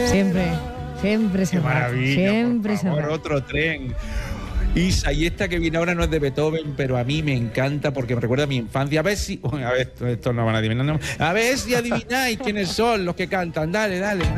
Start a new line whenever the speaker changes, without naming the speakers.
Siempre se
Qué maravilla,
siempre
por favor,
se
otro tren. Isa, y esta que viene ahora no es de Beethoven, pero a mí me encanta porque me recuerda a mi infancia. A ver si... A ver, esto no van a adivinar. No. A ver si adivináis quiénes son los que cantan. Dale.